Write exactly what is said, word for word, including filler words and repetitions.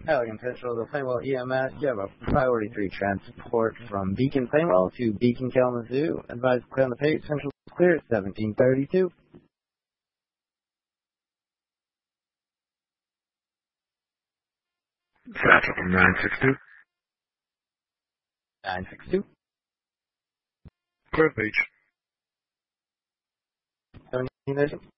Halligan Central, the Plainwell E M S. You have a priority three transport from Beacon Plainwell to Beacon Kalamazoo. Advise clear on the page. Central is clear, seventeen thirty-two. Central from nine six two. nine six two. Clear page. seventeen thirty-two.